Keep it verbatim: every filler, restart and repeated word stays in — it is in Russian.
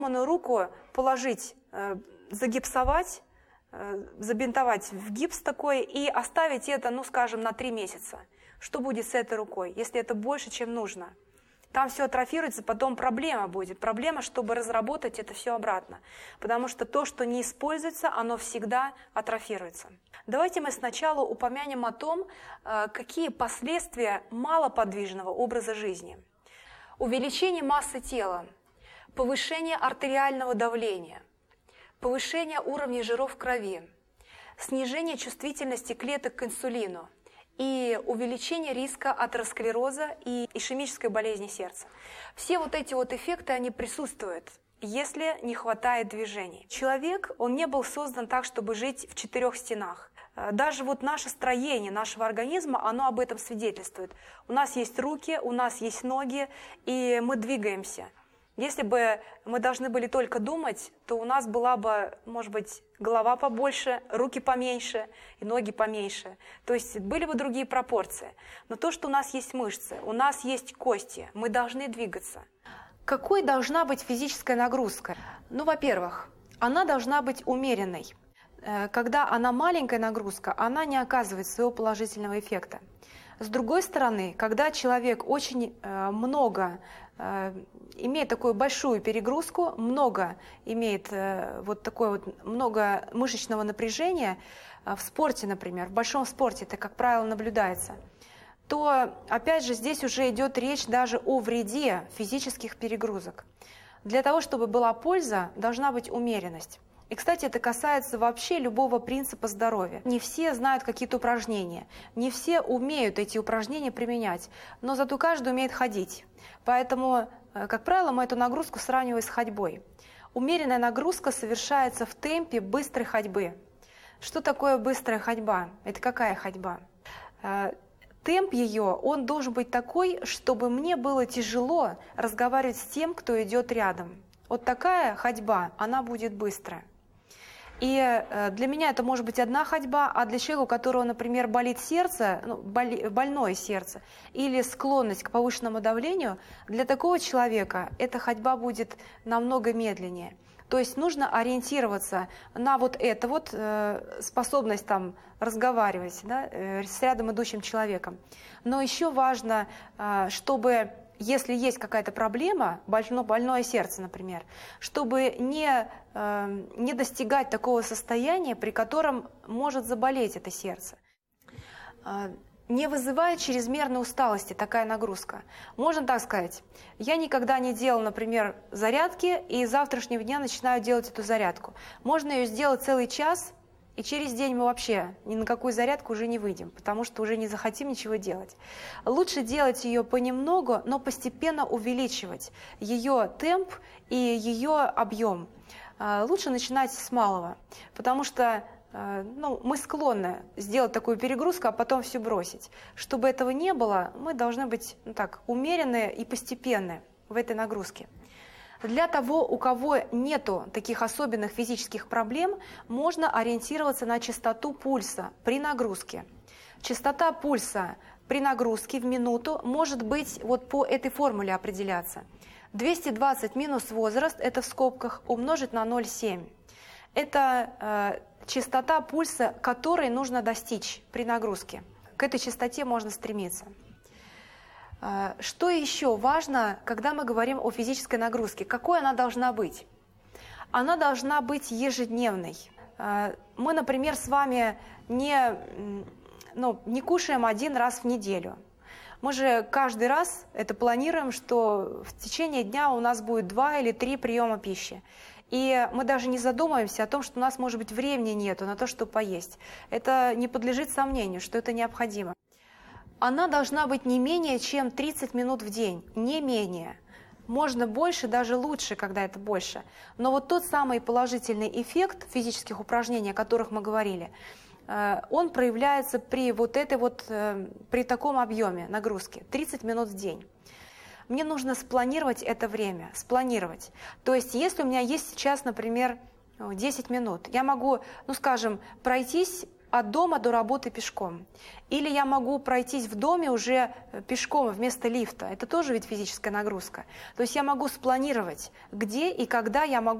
сломанную руку положить, э, загипсовать, э, забинтовать в гипс такой и оставить это, ну, скажем, на три месяца. Что будет с этой рукой, если это больше, чем нужно? Там все атрофируется, потом проблема будет. Проблема, чтобы разработать это все обратно. Потому что то, что не используется, оно всегда атрофируется. Давайте мы сначала упомянем о том, э, какие последствия малоподвижного образа жизни. Увеличение массы тела, повышение артериального давления, повышение уровня жиров в крови, снижение чувствительности клеток к инсулину и увеличение риска атеросклероза и ишемической болезни сердца. Все вот эти вот эффекты, они присутствуют, если не хватает движений. Человек, он не был создан так, чтобы жить в четырех стенах. Даже вот наше строение нашего организма, оно об этом свидетельствует. У нас есть руки, у нас есть ноги, и мы двигаемся. Если бы мы должны были только думать, то у нас была бы, может быть, голова побольше, руки поменьше и ноги поменьше. То есть были бы другие пропорции. Но то, что у нас есть мышцы, у нас есть кости, мы должны двигаться. Какой должна быть физическая нагрузка? Ну, во-первых, она должна быть умеренной. Когда она маленькая нагрузка, она не оказывает своего положительного эффекта. С другой стороны, когда человек очень э, много э, имеет такую большую перегрузку, много имеет э, вот такое вот много мышечного напряжения э, в спорте, например, в большом спорте это, как правило, наблюдается, то, опять же, здесь уже идет речь даже о вреде физических перегрузок. Для того, чтобы была польза, должна быть умеренность. И, кстати, это касается вообще любого принципа здоровья. Не все знают какие-то упражнения, не все умеют эти упражнения применять, но зато каждый умеет ходить. Поэтому, как правило, мы эту нагрузку сравниваем с ходьбой. Умеренная нагрузка совершается в темпе быстрой ходьбы. Что такое быстрая ходьба? Это какая ходьба? Темп ее, он должен быть такой, чтобы мне было тяжело разговаривать с тем, кто идет рядом. Вот такая ходьба, она будет быстрая. И для меня это может быть одна ходьба, а для человека, у которого, например, болит сердце, ну, боли, больное сердце, или склонность к повышенному давлению, для такого человека эта ходьба будет намного медленнее. То есть нужно ориентироваться на вот эту вот э, способность там разговаривать, да, э, с рядом идущим человеком. Но еще важно, э, чтобы... Если есть какая-то проблема, больно, больное сердце, например, чтобы не, э, не достигать такого состояния, при котором может заболеть это сердце. Э, не вызывает чрезмерной усталости такая нагрузка. Можно так сказать, я никогда не делал, например, зарядки, и с завтрашнего дня начинаю делать эту зарядку. Можно ее сделать целый час, и через день мы вообще ни на какую зарядку уже не выйдем, потому что уже не захотим ничего делать. Лучше делать ее понемногу, но постепенно увеличивать ее темп и ее объем. Лучше начинать с малого, потому что ну, мы склонны сделать такую перегрузку, а потом все бросить. Чтобы этого не было, мы должны быть ну, так, умеренные и постепенные в этой нагрузке. Для того, у кого нету таких особенных физических проблем, можно ориентироваться на частоту пульса при нагрузке. Частота пульса при нагрузке в минуту может быть вот по этой формуле определяться. двести двадцать минус возраст, это в скобках, умножить на ноль целых семь десятых. Это э, частота пульса, которой нужно достичь при нагрузке. К этой частоте можно стремиться. Что еще важно, когда мы говорим о физической нагрузке? Какой она должна быть? Она должна быть ежедневной. Мы, например, с вами не, ну, не кушаем один раз в неделю. Мы же каждый раз это планируем, что в течение дня у нас будет два или три приема пищи. И мы даже не задумываемся о том, что у нас, может быть, времени нету на то, чтобы поесть. Это не подлежит сомнению, что это необходимо. Она должна быть не менее чем тридцать минут в день, не менее. Можно больше, даже лучше, когда это больше. Но вот тот самый положительный эффект физических упражнений, о которых мы говорили, он проявляется при вот этой вот, при таком объеме нагрузки, тридцать минут в день. Мне нужно спланировать это время, спланировать. То есть, если у меня есть сейчас, например, десять минут, я могу, ну скажем, пройтись от дома до работы пешком. Или я могу пройтись в доме уже пешком вместо лифта. Это тоже ведь физическая нагрузка. То есть я могу спланировать, где и когда я могу